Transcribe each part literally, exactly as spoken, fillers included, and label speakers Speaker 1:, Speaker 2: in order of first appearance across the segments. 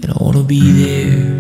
Speaker 1: and I wanna be there.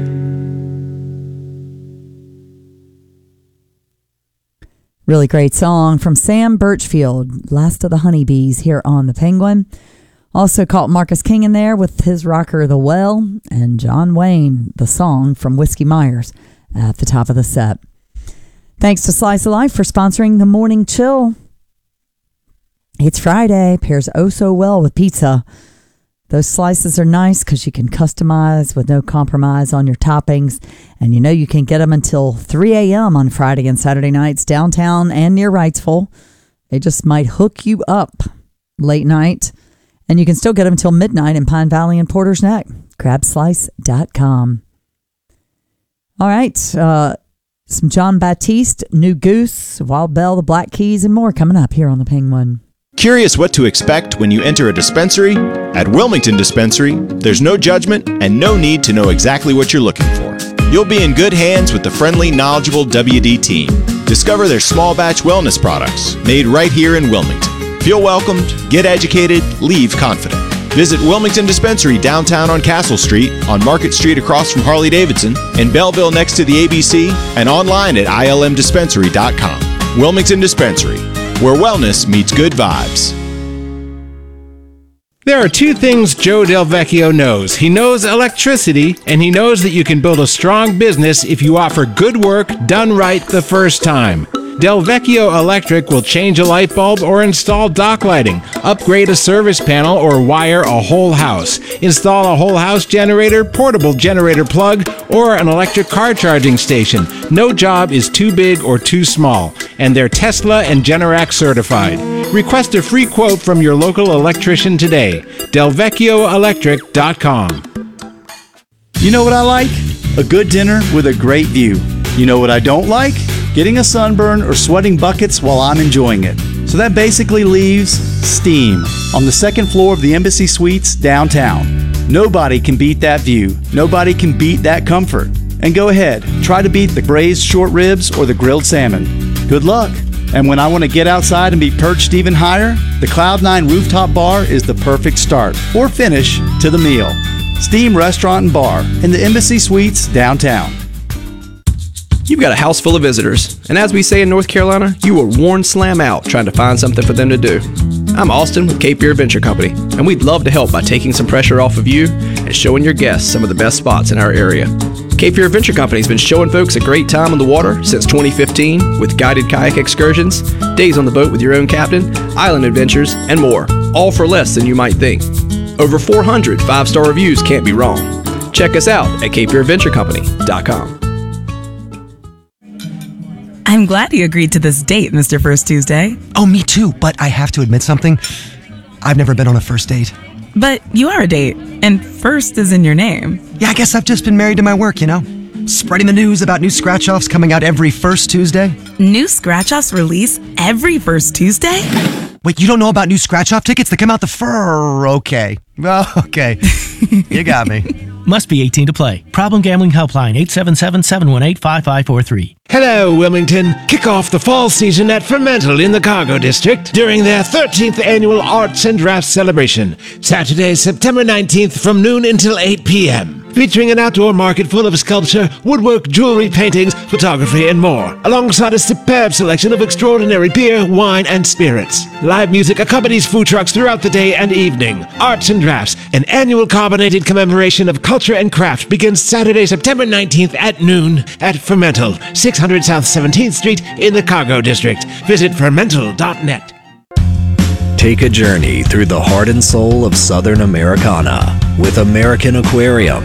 Speaker 2: Really great song from Sam Birchfield, Last of the Honeybees, here on The Penguin. Also caught Marcus King in there with his rocker The Well, and John Wayne, the song from Whiskey Myers, at the top of the set. Thanks to Slice of Life for sponsoring the Morning Chill. It's Friday, pairs oh so well with pizza. Those slices are nice because you can customize with no compromise on your toppings. And you know you can get them until three a.m. on Friday and Saturday nights downtown and near Wrightsville. They just might hook you up late night. And you can still get them until midnight in Pine Valley and Porter's Neck. crab slice dot com. All right. Uh, some John Baptiste, New Goose, Wild Bell, the Black Keys, and more coming up here on The Penguin.
Speaker 3: Curious what to expect when you enter a dispensary? At Wilmington Dispensary, there's no judgment and no need to know exactly what you're looking for. You'll be in good hands with the friendly, knowledgeable W D team. Discover their small batch wellness products made right here in Wilmington. Feel welcomed, get educated, leave confident. Visit Wilmington Dispensary downtown on Castle Street, on Market Street across from Harley-Davidson, in Belleville next to the A B C, and online at I L M dispensary dot com. Wilmington Dispensary, where wellness meets good vibes.
Speaker 4: There are two things Joe Del Vecchio knows. He knows electricity, and he knows that you can build a strong business if you offer good work done right the first time. Del Vecchio Electric will change a light bulb or install dock lighting, upgrade a service panel, or wire a whole house. Install a whole house generator, portable generator plug, or an electric car charging station. No job is too big or too small, and they're Tesla and Generac certified. Request a free quote from your local electrician today. del vecchio electric dot com.
Speaker 5: You know what I like? A good dinner with a great view. You know what I don't like? Getting a sunburn or sweating buckets while I'm enjoying it. So that basically leaves steam on the second floor of the Embassy Suites downtown. Nobody can beat that view. Nobody can beat that comfort. And go ahead, try to beat the braised short ribs or the grilled salmon. Good luck. And when I want to get outside and be perched even higher, the Cloud nine Rooftop Bar is the perfect start or finish to the meal. Steam Restaurant and Bar in the Embassy Suites downtown.
Speaker 6: You've got a house full of visitors, and as we say in North Carolina, you were worn slam out trying to find something for them to do. I'm Austin with Cape Fear Adventure Company, and we'd love to help by taking some pressure off of you and showing your guests some of the best spots in our area. Cape Fear Adventure Company has been showing folks a great time on the water since twenty fifteen with guided kayak excursions, days on the boat with your own captain, island adventures, and more, all for less than you might think. Over four hundred five-star reviews can't be wrong. Check us out at cape fear adventure company dot com.
Speaker 7: I'm glad you agreed to this date, Mister First Tuesday.
Speaker 8: Oh, me too, but I have to admit something. I've never been on a first date.
Speaker 7: But you are a date, and first is in your name.
Speaker 8: Yeah, I guess I've just been married to my work, you know? Spreading the news about new scratch-offs coming out every first Tuesday.
Speaker 7: New scratch-offs release every first Tuesday?
Speaker 8: Wait, you don't know about new scratch-off tickets that come out the fur? Okay. Well, okay. You got me.
Speaker 9: Must be eighteen to play. Problem Gambling Helpline, eight seven seven, seven one eight, five five four three.
Speaker 4: Hello, Wilmington. Kick off the fall season at Fermental in the Cargo District during their thirteenth annual Arts and Drafts celebration. Saturday, September nineteenth from noon until eight p.m. Featuring an outdoor market full of sculpture, woodwork, jewelry, paintings, photography, and more, alongside a superb selection of extraordinary beer, wine, and spirits. Live music accompanies food trucks throughout the day and evening. Arts and Drafts, an annual carbonated commemoration of culture and craft, begins Saturday, September nineteenth at noon at Fermental, six hundred South seventeenth Street in the Cargo District. Visit fermental dot net.
Speaker 10: Take a journey through the heart and soul of Southern Americana with American Aquarium.